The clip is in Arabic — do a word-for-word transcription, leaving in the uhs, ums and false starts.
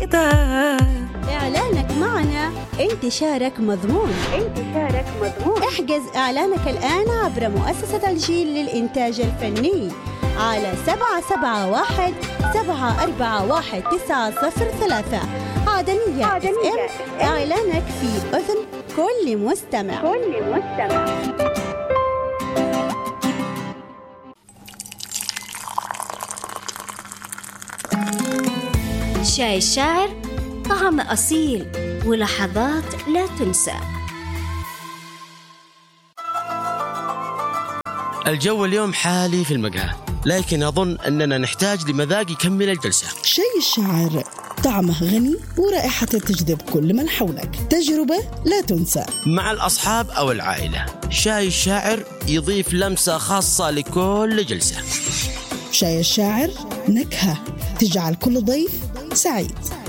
تقدر. إعلانك معنا انتشارك مضمون. انتشارك مضمون. احجز إعلانك الآن عبر مؤسسة الجيل للإنتاج الفني على سبعة سبعة واحد سبعة أربعة واحد تسعة صفر ثلاثة. عدنية, عدنية إف إم. إعلانك في أذن كل مستمع. كل مستمع. شاي الشاعر، طعم أصيل ولحظات لا تنسى. الجو اليوم حالي في المقهى، لكن أظن أننا نحتاج لمذاق يكمل الجلسة. شاي الشاعر، طعمه غني ورائحته تجذب كل من حولك، تجربة لا تنسى مع الأصحاب أو العائلة. شاي الشاعر يضيف لمسة خاصة لكل جلسة. شاي الشاعر، نكهة تجعل كل ضيف سعيد.